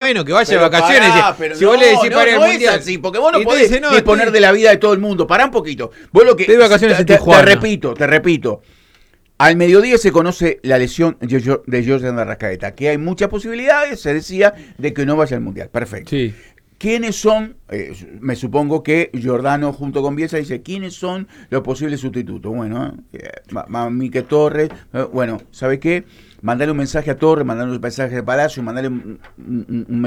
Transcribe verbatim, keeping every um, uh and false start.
menos, que vaya pero de vacaciones. Pará, pero si no, vos le decís no, para no el mundial. es así, porque vos no y podés dice, no, disponer estoy... de la vida de todo el mundo. Pará un poquito. Vos lo que Estoy de vacaciones te, en te, Tijuana. te repito, te repito. Al mediodía se conoce la lesión de Jordan Arrascaeta, que hay muchas posibilidades, se decía, de que no vaya al mundial. Perfecto. Sí. ¿Quiénes son? Eh, me supongo que Giordano junto con Bielsa dice, ¿quiénes son los posibles sustitutos? Bueno, eh, Mique Torres, eh, bueno, ¿sabe qué? Mandarle un mensaje a Torres, mandarle un mensaje a Palacio, mandarle un, un, un